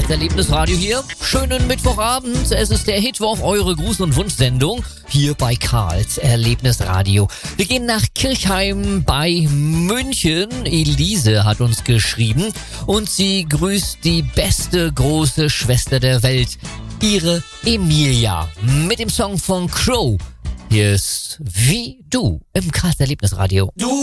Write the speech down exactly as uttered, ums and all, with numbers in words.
Karls Erlebnisradio hier. Schönen Mittwochabend. Es ist der Hitwoch, eure Gruß- und Wunschsendung hier bei Karls Erlebnisradio. Wir gehen nach Kirchheim bei München. Elise hat uns geschrieben und sie grüßt die beste große Schwester der Welt, ihre Emilia, mit dem Song von Crow. Hier ist Wie du im Karls Erlebnisradio. Du